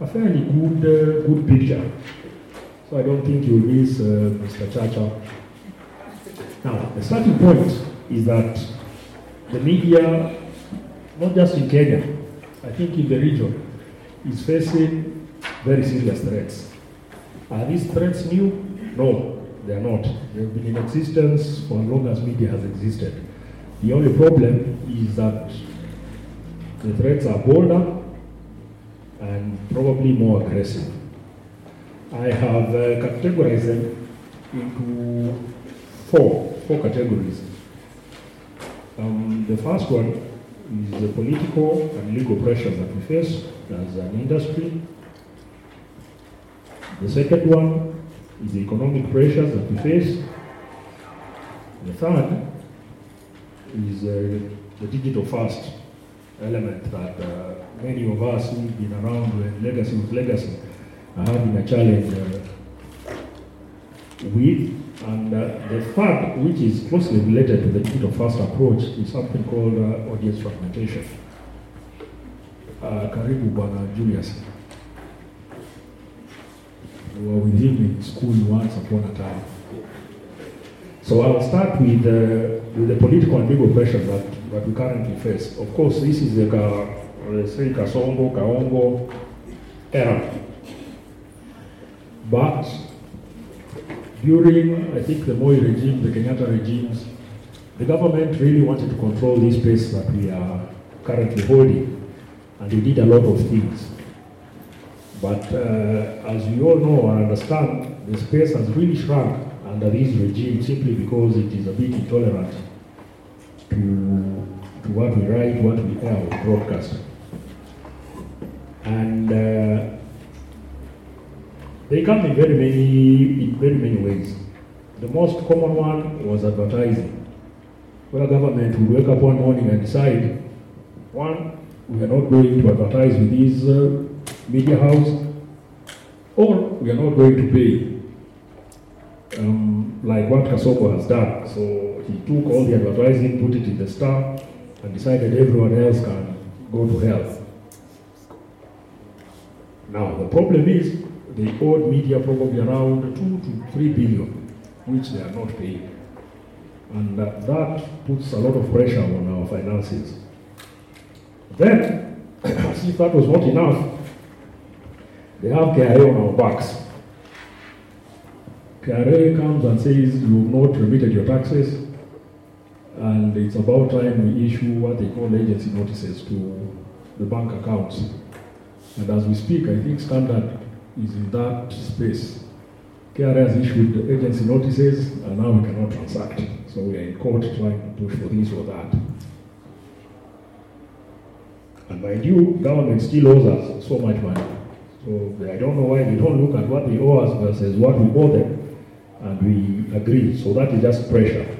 a fairly good picture. So I don't think you'll miss Mr. Chacha. Now, the starting point is that the media, not just in Kenya, I think in the region, is facing very serious threats. Are these threats new? No, they are not. They have been in existence for as long as media has existed. The only problem is that the threats are bolder and probably more aggressive. I have categorized them into four categories. The first one is the political and legal pressures that we face as an industry. The second one is the economic pressures that we face. The third is the digital first element that many of us who've been around when legacy was legacy are having a challenge with. And the third, which is closely related to the digital first approach, is something called audience fragmentation. Karibu Bwana Julius. We were with him in school once upon a time. So I'll start with the political and legal pressures that we currently face. Of course, this is the Kasongo, Kaongo era. But during, I think, the Moi regime, the Kenyatta regimes, the government really wanted to control this space that we are currently holding, and they did a lot of things. But as we all know and understand, the space has really shrunk under this regime simply because it is a bit intolerant to what we write, what we air, or broadcast. And they come in very many ways. The most common one was advertising, where government would wake up one morning and decide, one, we are not going to advertise with this media house, or we are not going to pay, like what Kasongo has done. So he took all the advertising, put it in the Star, and decided everyone else can go to hell. Now, the problem is, they owed media probably around 2 to 3 billion, which they are not paying. And that puts a lot of pressure on our finances. Then, as if that was not enough, they have KRA on our backs. KRA comes and says, you have not remitted your taxes, and it's about time we issue what they call agency notices to the bank accounts. And as we speak, I think Standard is in that space. KRA has issued the agency notices, and now we cannot transact. So we are in court trying to push for this or that. And mind you, government still owes us so much money. So I don't know why they don't look at what they owe us versus what we owe them, and we agree. So that is just pressure.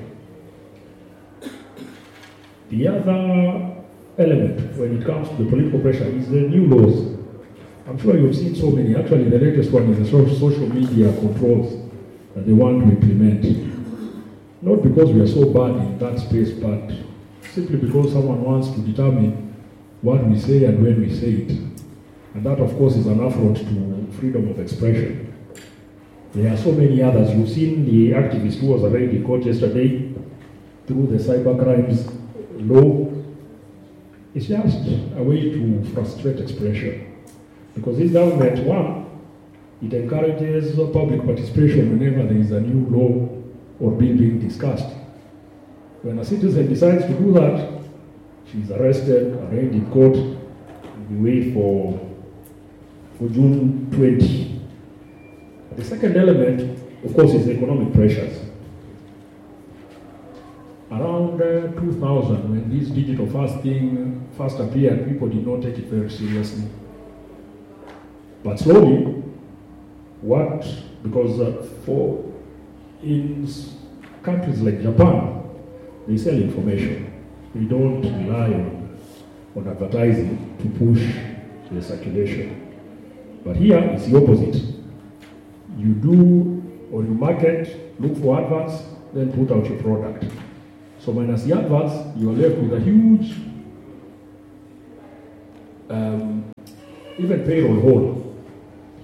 The other element when it comes to the political pressure is the new laws. I'm sure you've seen so many. Actually, the latest one is the social media controls that they want to implement. Not because we are so bad in that space, but simply because someone wants to determine what we say and when we say it. And that, of course, is an affront to freedom of expression. There are so many others. You've seen the activist who was arraigned in court yesterday through the cyber crimes law. It's just a way to frustrate expression. Because this government, one, it encourages public participation whenever there is a new law or bill being discussed. When a citizen decides to do that, she's arrested, arraigned in court, and we wait for June 20. The second element, of course, is economic pressures. Around 2000, when this digital first thing first appeared, people did not take it very seriously. But slowly, because in countries like Japan, they sell information. They don't rely on advertising to push the circulation. But here, it's the opposite. You do, or you market, look for adverts, then put out your product. So minus the adverts, you are left with a huge, even payroll hole.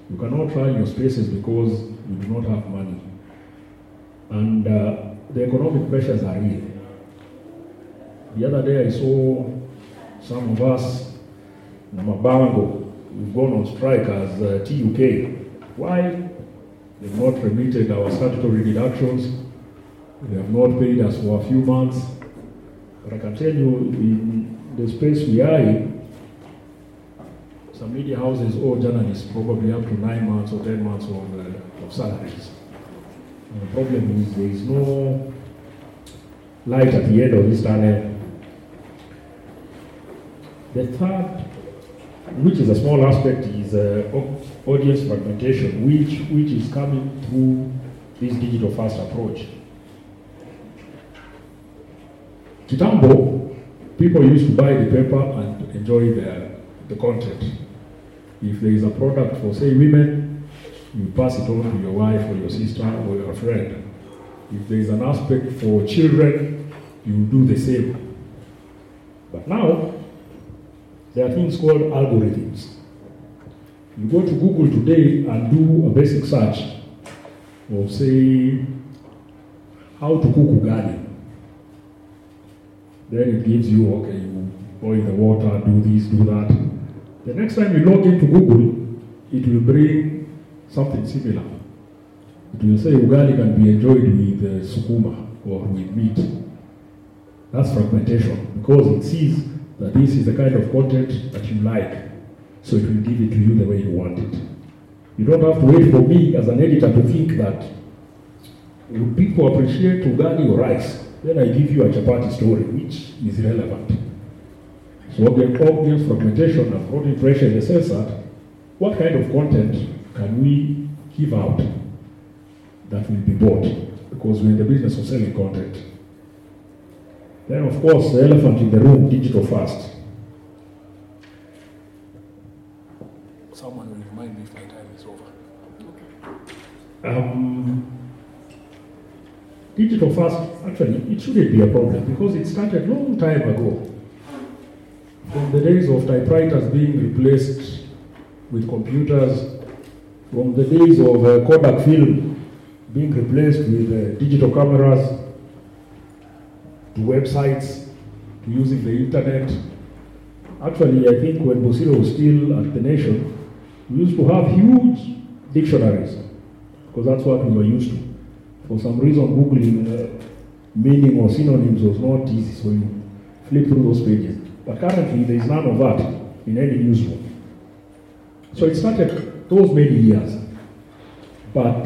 You cannot run your spaces because you do not have money. And the economic pressures are real. The other day I saw some of us, Namabango, we've gone on strike as TUK. Why? They've not remitted our statutory deductions. They have not paid us for a few months. But I can tell you, in the space we are in, some media houses owe journalists probably up to 9 months or 10 months of salaries. And the problem is there is no light at the end of this tunnel. The third, which is a small aspect, is audience fragmentation, which is coming through this digital first approach. Kitambo, people used to buy the paper and enjoy the content. If there is a product for, say, women, you pass it on to your wife or your sister or your friend. If there is an aspect for children, you do the same. But now, there are things called algorithms. You go to Google today and do a basic search of, say, how to cook ugali. Then it gives you, okay, you boil the water, do this, do that. The next time you log into Google, it will bring something similar. It will say ugali can be enjoyed with sukuma or with meat. That's fragmentation, because it sees that this is the kind of content that you like, so it will give it to you the way you want it. You don't have to wait for me as an editor to think that, would people appreciate ugali or rice? Then I give you a chapati story, which is irrelevant. So audience fragmentation has brought in pressure in the sense that, what kind of content can we give out that will be bought? Because we're in the business of selling content. Then, of course, the elephant in the room, digital first. Someone will remind me if my time is over. Digital first, actually, it shouldn't be a problem because it started a long time ago. From the days of typewriters being replaced with computers, from the days of Kodak film being replaced with digital cameras, to websites, to using the internet. Actually, I think when Bosiro was still at the Nation, we used to have huge dictionaries, because that's what we were used to. For some reason, Googling meaning or synonyms was not easy, so you flip through those pages. But currently, there is none of that in any newsroom. So it started those many years. But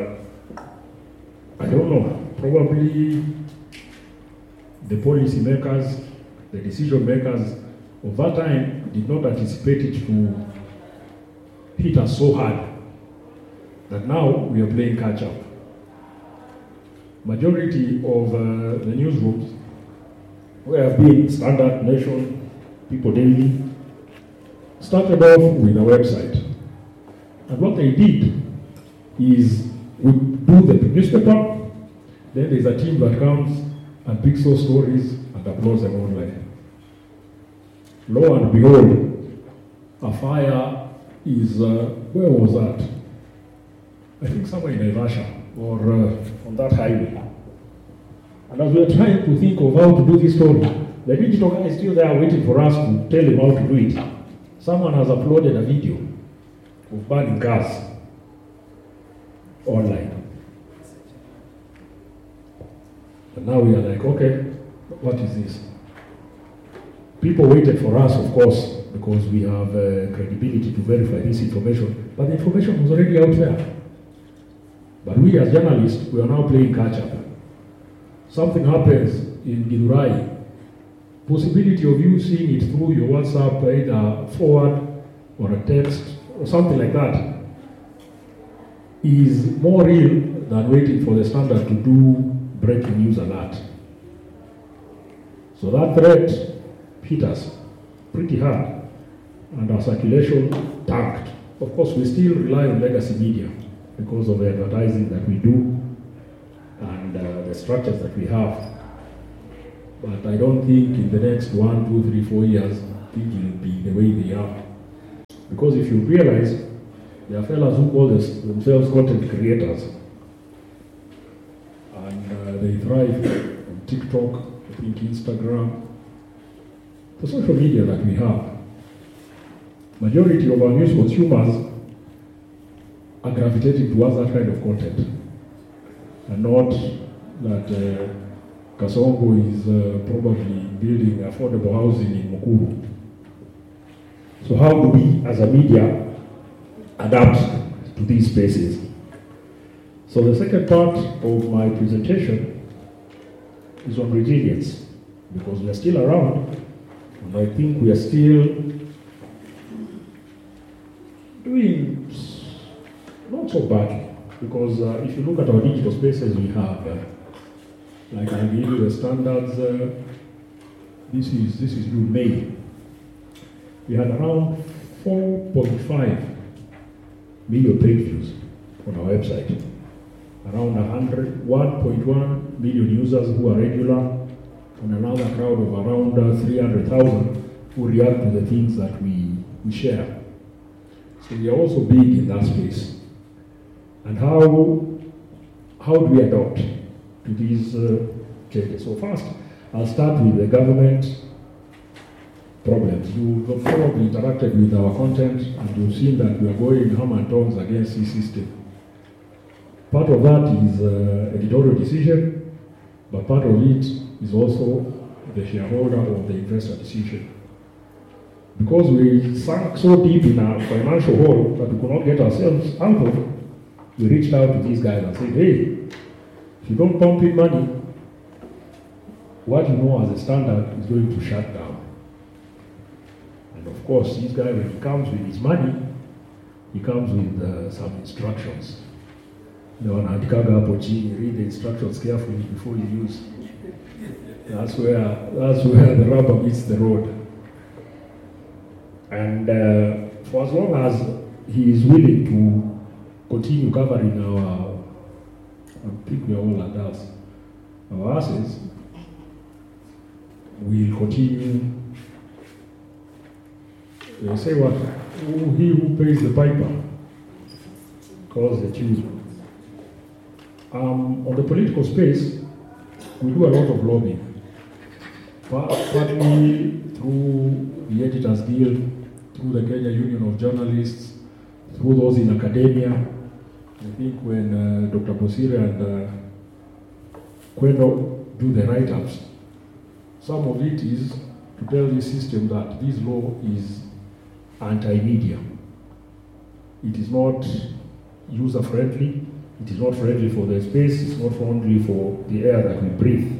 I don't know, probably the policy makers, the decision makers of that time did not anticipate it to hit us so hard that now we are playing catch up. Majority of the newsrooms where have been Standard, Nation, People Daily, started off with a website. And what they did is we do the newspaper, then there's a team that comes and picks those stories and uploads them online. Lo and behold, a fire is, where was that? I think somewhere in Naivasha or on that highway. And as we are trying to think of how to do this story, the digital guy is still there waiting for us to tell him how to do it. Someone has uploaded a video of burning cars online. And now we are like, okay, what is this? People waited for us, of course, because we have credibility to verify this information, but the information was already out there. But we as journalists, we are now playing catch up. Something happens in Githurai, possibility of you seeing it through your WhatsApp, either forward or a text or something like that, is more real than waiting for the Standard to do breaking news alert. So that threat hit us pretty hard, and our circulation tanked. Of course, we still rely on legacy media because of the advertising that we do and the structures that we have. But I don't think in the next 1, 2, 3, 4 years, things will be the way they are. Because if you realize, There are fellas who call themselves content creators. And they thrive on TikTok, I think Instagram, the social media that we have. Majority of our news consumers are gravitating towards that kind of content, and not that Kasongo is probably building affordable housing in Mukuru. So how do we, as a media, adapt to these spaces? So the second part of my presentation is on resilience, because we are still around, and I think we are still doing not so badly, because if you look at our digital spaces we have, like I gave you the standards, this is due May. We had around 4.5 million page views on our website. Around 1.1 million users who are regular, and another crowd of around 300,000 who react to the things that we share. So we are also big in that space. And how do we adopt to these changes? So first, I'll start with the government problems. You've probably interacted with our content, and you've seen that we are going hammer and tongs against this system. Part of that is editorial decision, but part of it is also the shareholder or the investor decision. Because we sank so deep in our financial hole that we could not get ourselves out of, we reached out to these guys and said, hey, if you don't pump in money, what you know as a standard is going to shut down. And of course, this guy, when he comes with his money, he comes with some instructions. You know, read the instructions carefully before you use. That's where the rubber meets the road. And for as long as he is willing to continue covering our, I think we are all adults, our assets, we'll continue. They say what? He who pays the piper calls the tune. On the political space, we do a lot of lobbying. Partly through the Editors Guild, through the Kenya Union of Journalists, through those in academia. I think when Dr. Bosire and Kwendo do the write-ups, some of it is to tell the system that this law is anti-media. It is not user-friendly. It is not friendly for the space, it's not friendly for the air that we breathe.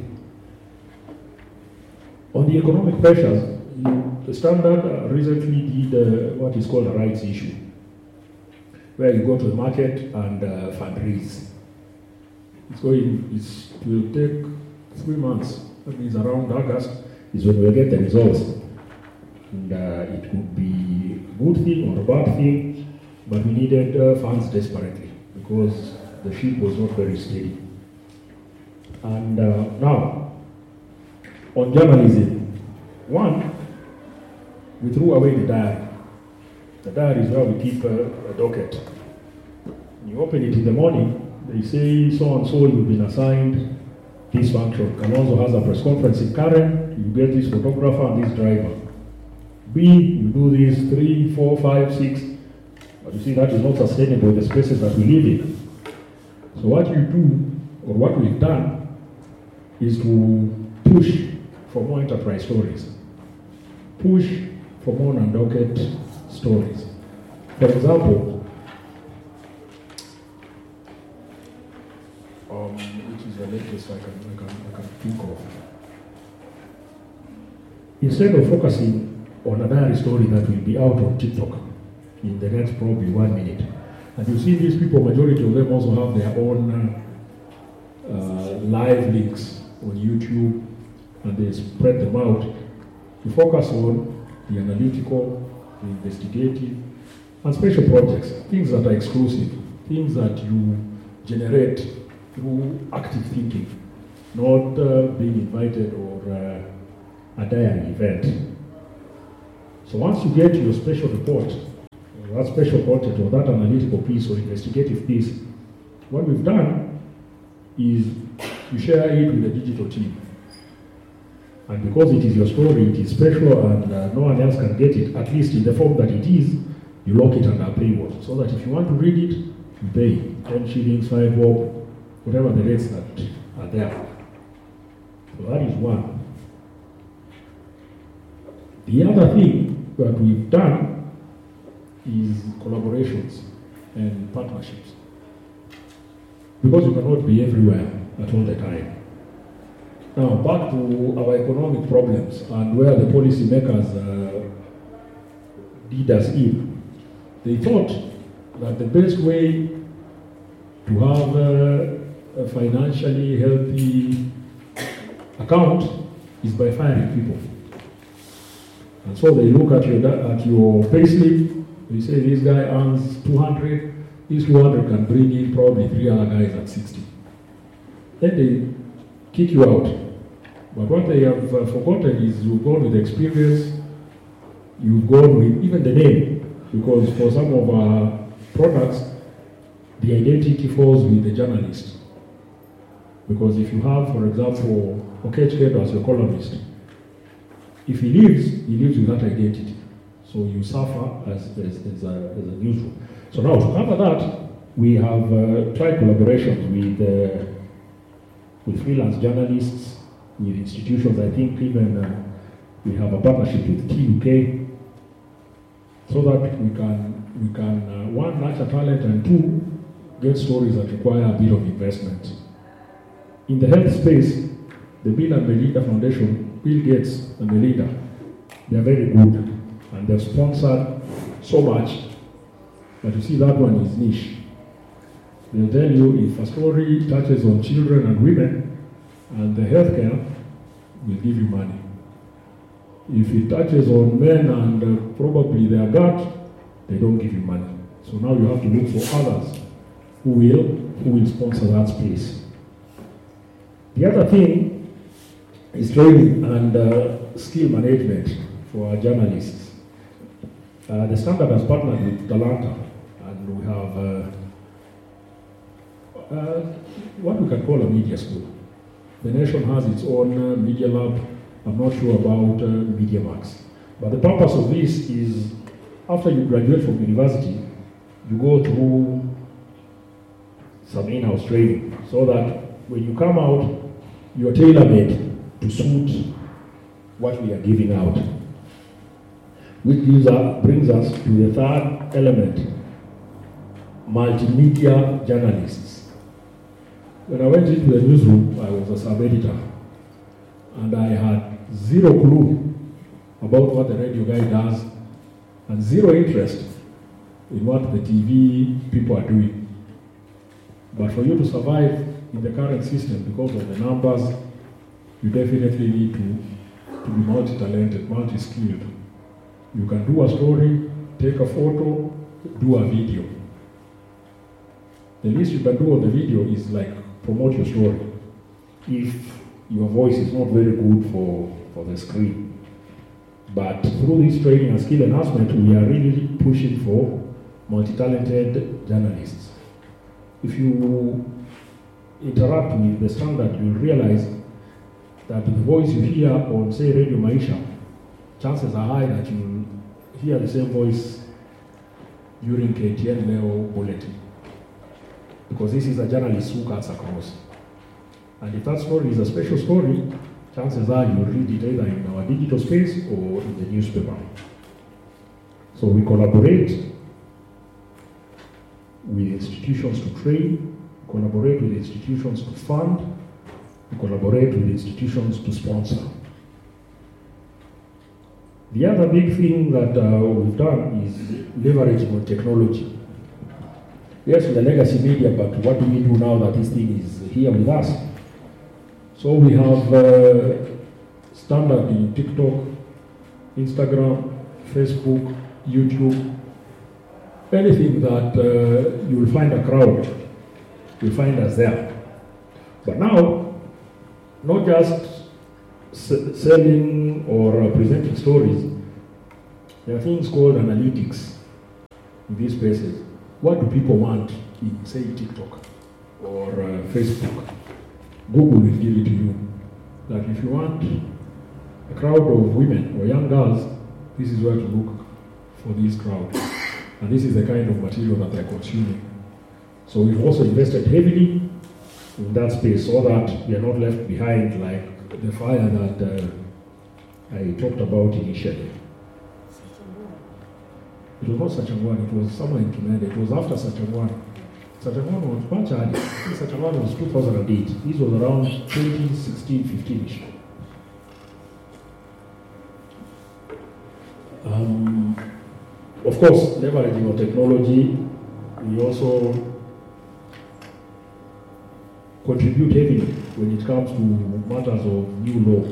On the economic pressures, the Standard recently did what is called a rights issue, where you go to the market and fundraise. It will take 3 months. That means around August is when we'll get the results. And it could be a good thing or a bad thing, but we needed funds desperately because the ship was not very steady. And now, on journalism, one, we threw away the diary. The diary is where we keep a docket. You open it in the morning, they say so and so you've been assigned this function. Kalonzo has a press conference in Karen, you get this photographer and this driver. B, you do this 3, 4, 5, 6. But you see that is not sustainable in the spaces that we live in. So what you do, or what we've done, is to push for more enterprise stories. Push for more non-docket stories. For example, which is the latest I can think of. Instead of focusing on a diary story that will be out on TikTok in the next probably 1 minute, and you see these people, majority of them also have their own live links on YouTube, and they spread them out. To focus on the analytical, the investigative, and special projects, things that are exclusive, things that you generate through active thinking, not being invited or a diary event. So once you get your special report, that special content or that analytical piece or investigative piece, what we've done is you share it with the digital team. And because it is your story, it is special and no one else can get it, at least in the form that it is, you lock it under a paywall. So that if you want to read it, you pay 10 shillings, 5 bob, whatever the rates that are there. So that is one. The other thing that we've done is collaborations and partnerships. Because you cannot be everywhere at all the time. Now, back to our economic problems and where the policymakers did us in. They thought that the best way to have a financially healthy account is by firing people. And so they look at your payslip, they say this guy earns 200, this 200 can bring in probably 3 other guys at 60. Then they kick you out. But what they have forgotten is you've gone with experience, you've gone with even the name, because for some of our products, the identity falls with the journalist. Because if you have, for example, Okechkedo as your columnist, if he lives with that identity. So you suffer as a newsroom. So now, to cover that, we have tried collaborations with freelance journalists, with institutions. I think even we have a partnership with TUK, so that we can one, nurture talent, and two, get stories that require a bit of investment. In the health space, the Bill and Melinda Foundation, Bill Gates and Melinda, they are very good, and they've sponsored so much. But you see, that one is niche. They'll tell you if a story touches on children and women, and the healthcare will give you money. If it touches on men and probably their gut, they don't give you money. So now you have to look for others who will sponsor that space. The other thing is training and skill management for our journalists. The Standard has partnered with Talanta, and we have what we can call a media school. The nation has its own media lab. I'm not sure about MediaMax. But the purpose of this is, after you graduate from university, you go through some in-house training, so that when you come out, you're tailor-made to suit what we are giving out. Which brings us to the third element, multimedia journalists. When I went into the newsroom, I was a sub-editor, and I had zero clue about what the radio guy does, and zero interest in what the TV people are doing. But for you to survive in the current system, because of the numbers, you definitely need to be multi-talented, multi-skilled. You can do a story, take a photo, do a video. The least you can do on the video is like promote your story, if your voice is not very good for the screen. But through this training and skill enhancement, we are really pushing for multi-talented journalists. If you interact with the Standard, you'll realize that the voice you hear on, say, Radio Maisha, chances are high that you'll hear the same voice during KTN Leo Bulletin. Because this is a journalist who cuts across. And if that story is a special story, chances are you'll read it either in our digital space or in the newspaper. So we collaborate with institutions to train, collaborate with institutions to fund, we collaborate with institutions to sponsor. The other big thing that we've done is leveraging on technology. Yes, with the legacy media, but what do we do now that this thing is here with us? So we have Standard in TikTok, Instagram, Facebook, YouTube, anything that you will find a crowd, you'll find us there. But now, not just selling or presenting stories, there are things called analytics. in these spaces, what do people want in, say, TikTok or Facebook? Google will give it to you. That if you want a crowd of women or young girls, this is where to look for this crowd. And this is the kind of material that they're consuming. So we've also invested heavily in that space so that we are not left behind like the fire that I talked about initially. It was not Sachangwan, it was somewhere in Kimende. It was after Sachangwan. Sachangwan was much earlier. Sachangwan was 2008. This was around 2016, 15-ish. Of course, leveraging on technology, we also contribute heavily when it comes to matters of new law.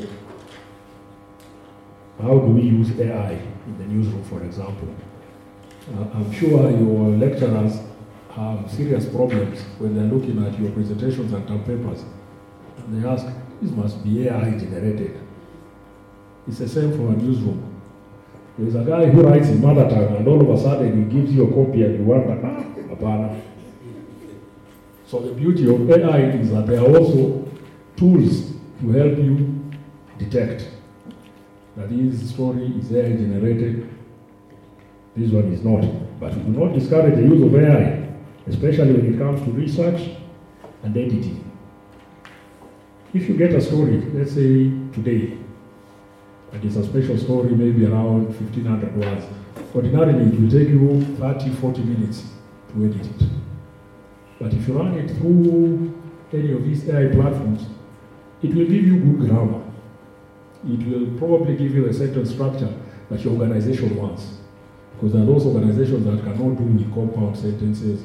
How do we use AI in the newsroom, for example? I'm sure your lecturers have serious problems when they're looking at your presentations and term papers. And they ask, this must be AI generated. It's the same for a newsroom. There's a guy who writes in mother tongue and all of a sudden he gives you a copy and you wonder, apana. So the beauty of AI is that there are also tools to help you detect that this story is AI generated, this one is not. But we do not discourage the use of AI, especially when it comes to research and editing. If you get a story, let's say today, and it's a special story, maybe around 1,500 words, ordinarily it will take you 30, 40 minutes to edit it. But if you run it through any of these AI platforms, it will give you good grammar. It will probably give you a sentence structure that your organization wants. Because there are those organizations that cannot do with compound sentences.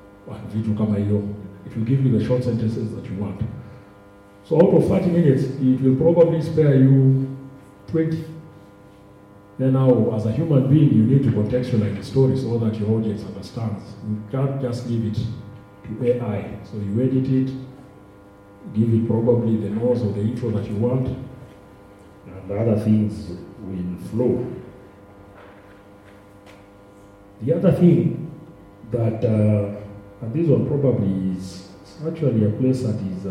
It will give you the short sentences that you want. So out of 30 minutes, it will probably spare you 20. Then now, as a human being, you need to contextualize the story so that your audience understands. You can't just leave it to AI. So you edit it, give it probably the nose or the intro that you want, and the other things will flow. The other thing that, and this one probably is actually a place that is,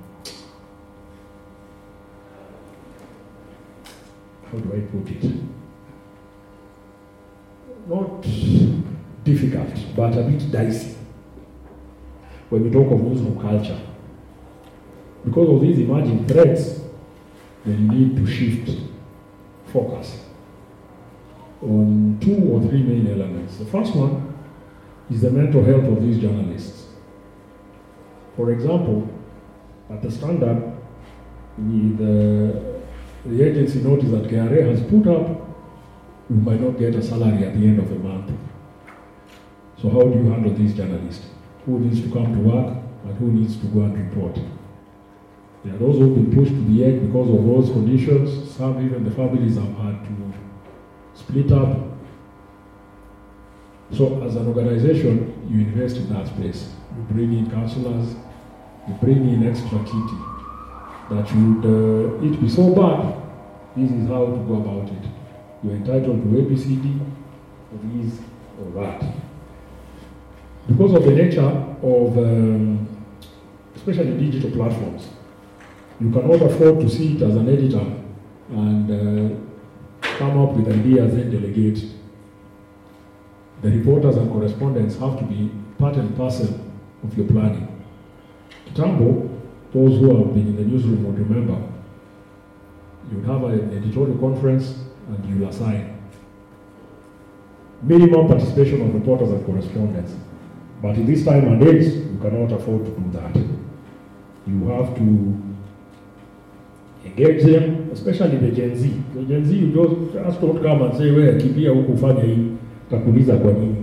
how do I put it? Not difficult, but a bit dicey when we talk of newsroom culture. Because of these emerging threats, then you need to shift focus on 2 or 3 main elements. The first one is the mental health of these journalists. For example, at the Standard, with the agency notice that KRA has put up, you might not get a salary at the end of the month. So how do you handle these journalists? Who needs to come to work and who needs to go and report? There are those who have been pushed to the edge because of those conditions. Some, even the families, have had to split up. So as an organization, you invest in that space. You bring in counselors, you bring in extra kitty. That should it be so bad, this is how to go about it. You're entitled to ABCD, or this, or that. Because of the nature of, especially digital platforms, you cannot afford to sit as an editor and come up with ideas and delegate. The reporters and correspondents have to be part and parcel of your planning. Kitambo, those who have been in the newsroom would remember, you would have an editorial conference and you will assign minimum participation of reporters and correspondents. But in this time and age, you cannot afford to do that. You have to engage them, especially the Gen Z. The Gen Z, you just don't come and say, well, kipia huku fanya hii, takuliza kwa nini.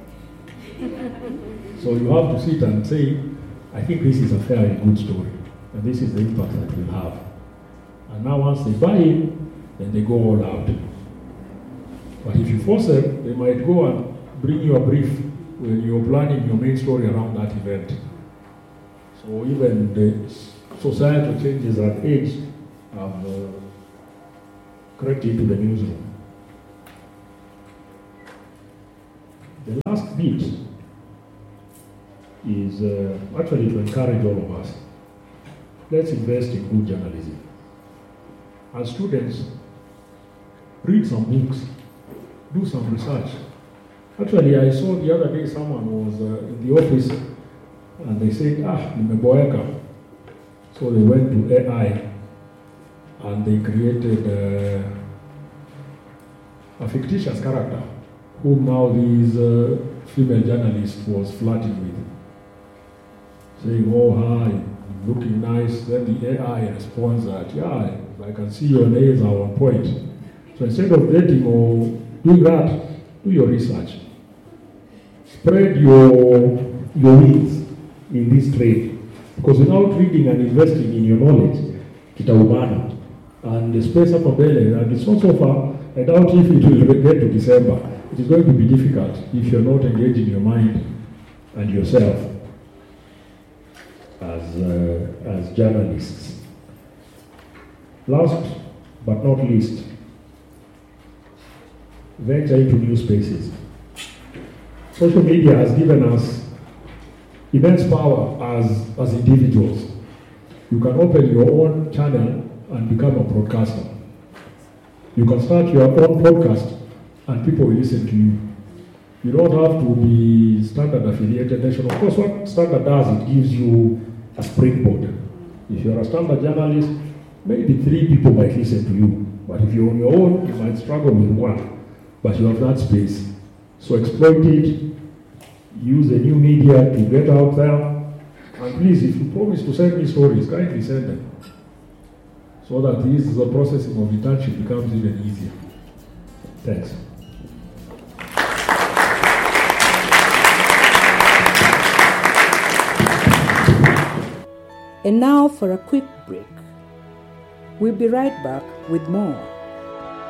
So you have to sit and say, I think this is a fair and good story, and this is the impact that we'll have. And now once they buy it, then they go all out. But if you force them, they might go and bring you a brief when you're planning your main story around that event. So even the societal changes at age have crept into the newsroom. The last bit meet is actually to encourage all of us. Let's invest in good journalism. As students, read some books, do some research. Actually, I saw the other day someone was in the office and they said, nimeboeka. So they went to AI and they created a fictitious character whom now these female journalist was flirting with. Saying, oh, hi, looking nice. Then the AI responds that, yeah, I can see your nails are on point. So instead of dating or doing that, do your research. Spread your wings in this trade. Because without reading and investing in your knowledge, kitaumana. And the space up mbele, and it's not so far, I doubt if it will get to December. It is going to be difficult if you're not engaging your mind and yourself as journalists. Last but not least, venture into new spaces. Social media has given us immense power as individuals. You can open your own channel and become a broadcaster. You can start your own podcast and people will listen to you. You don't have to be Standard affiliated nation. Of course, what Standard does, it gives you a springboard. If you're a Standard journalist, maybe 3 people might listen to you. But if you're on your own, you might struggle with 1. But you have that space. So exploit it. Use the new media to get out there. And please, if you promise to send me stories, kindly send them. So that the processing of internship becomes even easier. Thanks. And now for a quick break. We'll be right back with more.